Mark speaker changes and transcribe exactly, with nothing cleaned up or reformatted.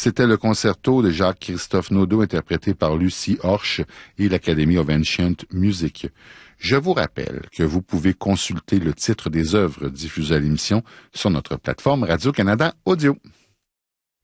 Speaker 1: C'était le concerto de Jacques-Christophe Naudot interprété par Lucie Horch et l'Academy of Ancient Music. Je vous rappelle que vous pouvez consulter le titre des œuvres diffusées à l'émission sur notre plateforme Radio-Canada Audio.